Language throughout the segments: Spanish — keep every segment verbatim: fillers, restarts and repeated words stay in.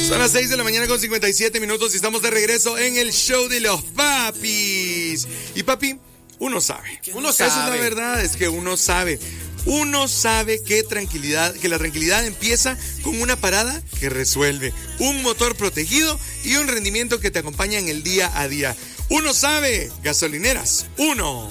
Son las seis de la mañana con cincuenta y siete minutos y estamos de regreso en el show de los papis. Y papi, uno sabe. Uno sabe. Esa es la verdad, es que uno sabe. Uno sabe que tranquilidad, que la tranquilidad empieza con una parada que resuelve, un motor protegido y un rendimiento que te acompaña en el día a día. Uno sabe, gasolineras, uno.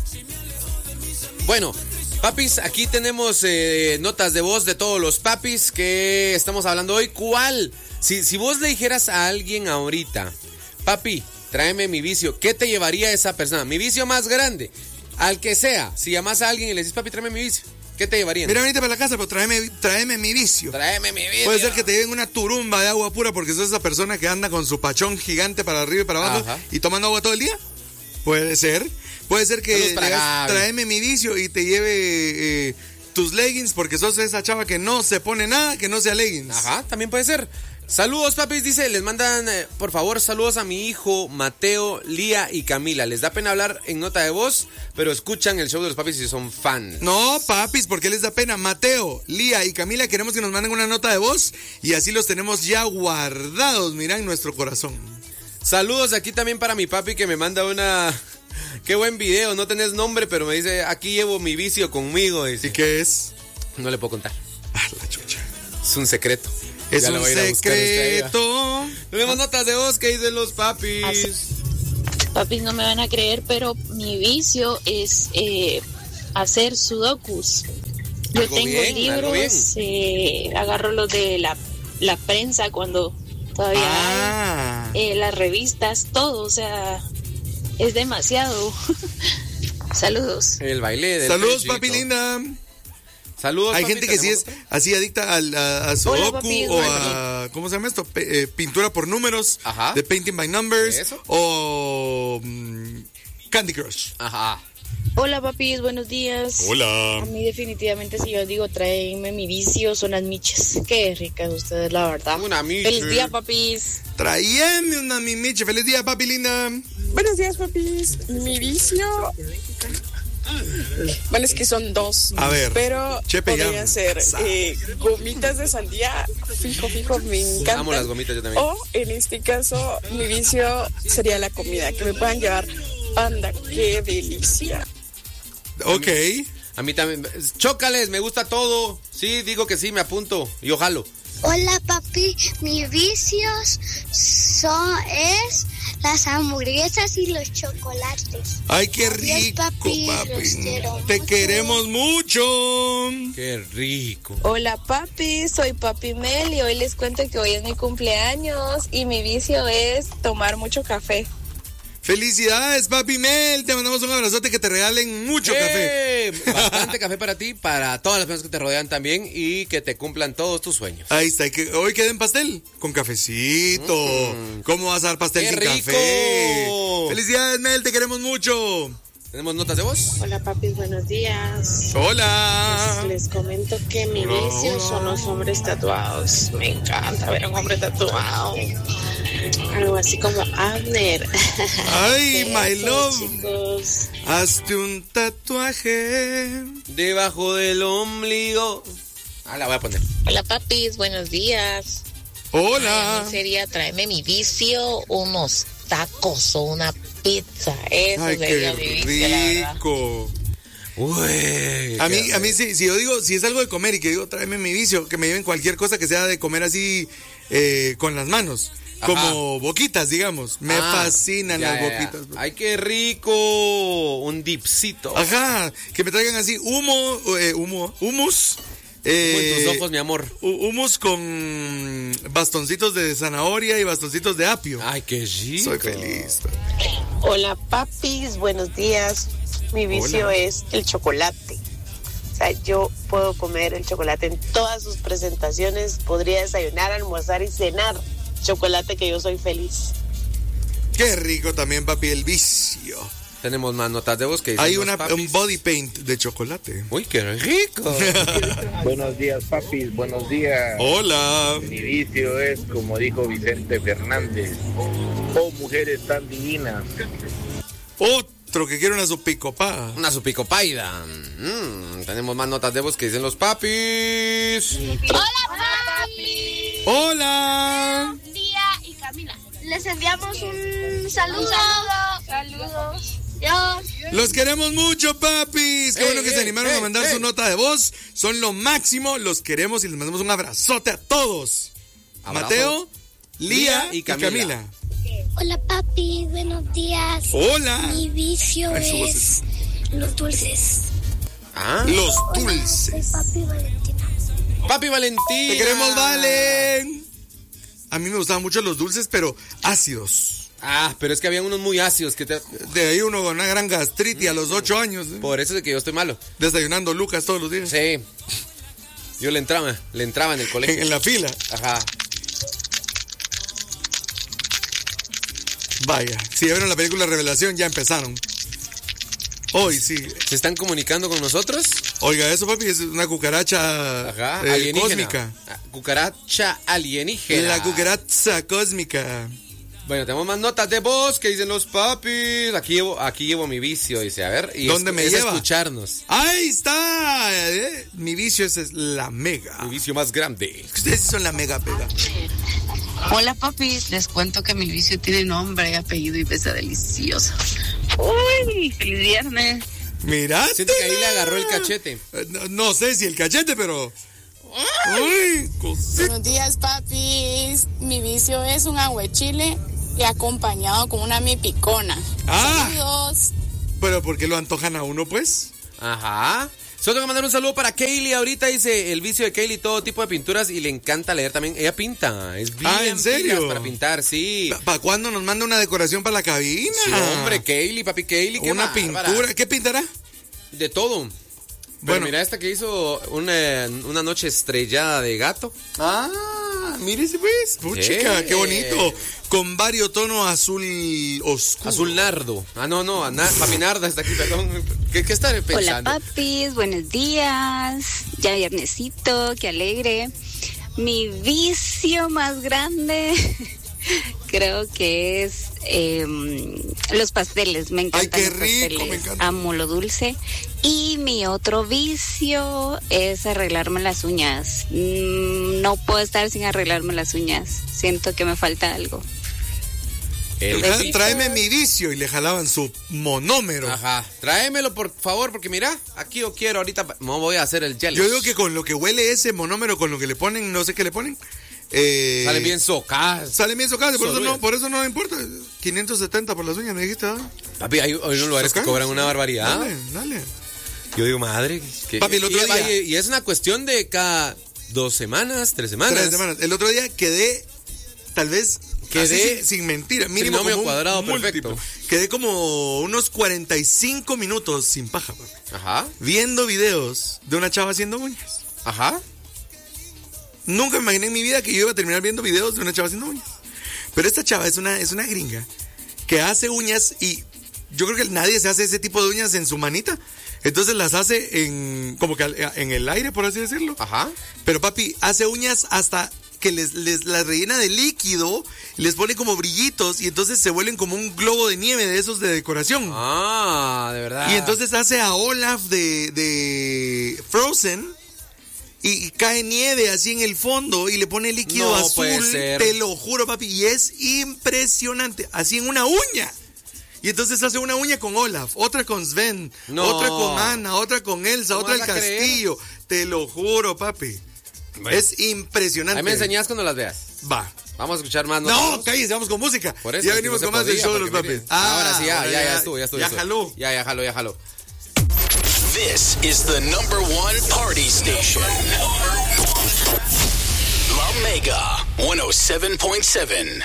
Bueno, papis, aquí tenemos eh, notas de voz de todos los papis que estamos hablando hoy. ¿Cuál? Si, si vos le dijeras a alguien ahorita, papi, tráeme mi vicio, ¿qué te llevaría esa persona? Mi vicio más grande, al que sea. Si llamas a alguien y le dices, papi, tráeme mi vicio, ¿qué te llevarían? Mira, venite para la casa, pero tráeme, tráeme mi vicio. Tráeme mi vicio. Puede ser que te lleven una turumba de agua pura porque sos esa persona que anda con su pachón gigante para arriba y para abajo. Ajá. Y tomando agua todo el día. Puede ser. Puede ser que digas, tráeme mi vicio y te lleve eh, tus leggings porque sos esa chava que no se pone nada que no sea leggings. Ajá, también puede ser. Saludos, papis, dice, les mandan, eh, por favor, saludos a mi hijo, Mateo, Lía y Camila. Les da pena hablar en nota de voz, pero escuchan el show de los papis y son fans. No, papis, ¿por qué les da pena? Mateo, Lía y Camila, queremos que nos manden una nota de voz y así los tenemos ya guardados, mira, en nuestro corazón. Saludos aquí también para mi papi que me manda una... Qué buen video, no tenés nombre, pero me dice, aquí llevo mi vicio conmigo. Dice. ¿Y qué es? No le puedo contar. Ah, la chucha. Es un secreto. Es un secreto. Tenemos notas de voz que dicen los papis. Así. Papis no me van a creer, pero mi vicio es eh, hacer sudokus. Yo tengo bien, libros, eh, agarro los de la, la prensa cuando todavía ah. hay, eh, las revistas, todo, o sea, es demasiado. Saludos. El baile del Saludos, papi linda. Saludos. Hay papi, gente que sí es así adicta a, a, a Sudoku o a, ¿cómo se llama esto? P- eh, pintura por números. Ajá. De Painting by Numbers. ¿Eso? O um, Candy Crush. Ajá. Hola, papis, buenos días. Hola. A mí definitivamente, si yo digo tráeme mi vicio, son las miches. Qué ricas ustedes, la verdad. Una miche. Feliz día, papis. Tráeme una mi miche. Feliz día, papi linda. Buenos días, papis. Mi vicio... Bueno, es que son dos. A ver, pero Chepe podría ser eh, gomitas de sandía. Fijo, fijo, me encantan. Amo las gomitas yo también. O en este caso, mi vicio sería la comida. Que me puedan llevar. Anda, qué delicia. Ok. A mí, a mí también. Chócales, me gusta todo. Sí, digo que sí, me apunto. Yo jalo. Hola, papi. Mis vicios son es las hamburguesas y los chocolates. Ay, qué rico, Adiós, papi. papi. Te mucho. Queremos mucho. Qué rico. Hola, papi. Soy Papi Mel y hoy les cuento que hoy es mi cumpleaños y mi vicio es tomar mucho café. Felicidades, papi Mel. Te mandamos un abrazote, que te regalen mucho ¡Eh! café. Bastante café para ti, para todas las personas que te rodean también y que te cumplan todos tus sueños. Ahí está. Que hoy queden pastel con cafecito. Mm. ¿Cómo vas a dar pastel ¡Qué sin rico! café? Felicidades, Mel. Te queremos mucho. ¿Tenemos notas de voz? Hola, papis, buenos días. Hola. Les, les comento que mi hola, vicio hola. son los hombres tatuados. Me encanta ver a un hombre tatuado. Algo así como Abner. Ay, my love. Chicos. Hazte un tatuaje debajo del ombligo. Ah, la voy a poner. Hola, papis, buenos días. Hola. Ay, a mí sería tráeme mi vicio, unos tacos o una pizza. Eso Ay, sería qué mi vicio, rico. Uy, a mí, a mí si, si yo digo, si es algo de comer y que digo, tráeme mi vicio, que me lleven cualquier cosa que sea de comer así eh, con las manos. Ajá. Como boquitas, digamos. Me ah, fascinan ya, las boquitas. Ya. Ay, qué rico. Un dipsito. Ajá. Que me traigan así humo, eh, humo, humus. Eh, en tus ojos, mi amor. Humus con bastoncitos de zanahoria y bastoncitos de apio. Ay, qué rico. Soy feliz. Hola, papis. Buenos días. Mi vicio Hola. es el chocolate. O sea, yo puedo comer el chocolate en todas sus presentaciones. Podría desayunar, almorzar y cenar. Chocolate, que yo soy feliz. Qué rico también, papi, el vicio. Tenemos más notas de voz que hay una, un body paint de chocolate. Uy, qué rico. Buenos días, papis, buenos días. Hola. Mi vicio es, como dijo Vicente Fernández, oh, mujeres tan divinas. Otro que quiere una supicopa. Una supicopaida. Mm, tenemos más notas de voz que dicen los papis. Hola, papi. Hola. les enviamos un saludo. Saludos. Dios. Los queremos mucho, papis. Qué Ey, bueno que ey, se animaron ey, a mandar ey. su nota de voz. Son lo máximo. Los queremos y les mandamos un abrazote a todos. Abrazo. Mateo, Lía y y Camila. Camila. Hola, papi. Buenos días. Hola. Mi vicio Ay, su voz es los dulces. Ah, Los Soy dulces. papi Valentina. Papi Valentín. Te queremos, Valen. A mí me gustaban mucho los dulces, pero ácidos. Ah, pero es que había unos muy ácidos que te... De ahí uno con una gran gastritis a los ocho años. ¿eh? Por eso es que yo estoy malo. Desayunando Lucas todos los días. Sí. Yo le entraba, le entraba en el colegio. En, en la fila. Ajá. Vaya. Si ya vieron la película Revelación, ya empezaron. Hoy sí. ¿Se están comunicando con nosotros? Oiga, eso, papi, es una cucaracha Ajá, eh, alienígena. cósmica. Ah, Cucaracha alienígena. La cucaracha cósmica. Bueno, tenemos más notas de voz que dicen los papis. Aquí llevo, aquí llevo mi vicio, dice. A ver. Y ¿Dónde es, me es lleva? escucharnos. ¡Ahí está! Eh, Mi vicio es, es la mega. Mi vicio más grande. Ustedes son la mega pega. Hola papis, les cuento que mi vicio tiene nombre, apellido y besa delicioso. Uy, feliz viernes. Mira. Siento que ahí le agarró el cachete. No, no sé si el cachete, pero... ¡Ay! Cosita. Buenos días, papis. Mi vicio es un aguachile y acompañado con una mi picona. Ah. Saludos. Pero ¿por qué lo antojan a uno, pues? Ajá. Solo tengo que mandar un saludo para Kaylee. Ahorita dice el vicio de Kaylee, todo tipo de pinturas y le encanta leer también. Ella pinta. Es bien Ah, ¿en serio? pilas para pintar, sí. ¿Para cuándo nos manda una decoración para la cabina? Sí, hombre, Kaylee, papi Kaylee. qué Una bárbara. pintura. ¿Qué pintará? De todo. Pero Bueno. mira esta que hizo una, una noche estrellada de gato. Ah, mírese pues. Puchica, Sí. qué bonito. Con variotono azul oscuro. Azul nardo. Ah, no, no, na, papi narda está aquí, perdón. ¿Qué, qué estaré pensando? Hola papis, buenos días. Ya viernesito, qué alegre. Mi vicio más grande creo que es eh, los pasteles. Me encantan Ay, qué los rico, pasteles. me encanta. Amo lo dulce. Y mi otro vicio es arreglarme las uñas. Mm, no puedo estar sin arreglarme las uñas. Siento que me falta algo. El Tra- vicio. Tráeme mi vicio y le jalaban su monómero. Ajá, tráemelo por favor, porque mira, aquí yo quiero ahorita, no voy a hacer el gel. Yo digo que con lo que huele ese monómero, con lo que le ponen, no sé qué le ponen. Eh, Sale bien socas. Sale bien socado, por eso Soludas. no, por eso no importa. quinientos setenta por las uñas, me dijiste. ¿verdad? Papi, hay, hay unos lugares que ¿Socas? cobran una barbaridad. Dale, dale. Yo digo, madre. Que, Papi, el otro y, día- y- y es una cuestión de cada dos semanas, tres semanas. Tres semanas. El otro día quedé, tal vez, Quedé- así sin, sin mentira, mínimo Trinomio como un cuadrado múltiplo. perfecto. Quedé como unos cuarenta y cinco minutos sin paja, papi, Ajá, viendo videos de una chava haciendo uñas. ajá. Nunca me imaginé en mi vida que yo iba a terminar viendo videos de una chava haciendo uñas. Pero esta chava es una, es una gringa que hace uñas y yo creo que nadie se hace ese tipo de uñas en su manita. Entonces las hace en como que al- en el aire, por así decirlo. Ajá. Pero papi, hace uñas hasta que les, les las rellena de líquido, les pone como brillitos y entonces se vuelven como un globo de nieve de esos de decoración. Ah, de verdad. Y entonces hace a Olaf de, de Frozen y, y cae nieve así en el fondo y le pone líquido No azul. puede ser. Te lo juro, papi. Y es impresionante. Así en una uña. Y entonces hace una uña con Olaf, otra con Sven, No. otra con Anna, otra con Elsa, ¿Cómo otra el vas a creer? castillo. Te lo juro, papi. Bueno. Es impresionante. Ahí me enseñás cuando las veas. Va. Vamos a escuchar más. No, nosotros. cállese, vamos con música. Por eso, ya es que venimos no se con más del podía, show de los porque papis. mire. Ahora sí, ya, ahora ya, ya estuvo, ya estuvo. Ya estuvo. jaló. Ya, ya jaló, ya jaló. This is the number one party station. La Mega one oh seven point seven.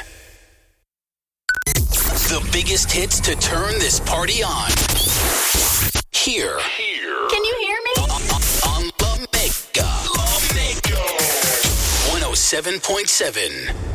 The biggest hits to turn this party on. Here. Can you hear me? On, on La Mega. La Mega. one oh seven point seven.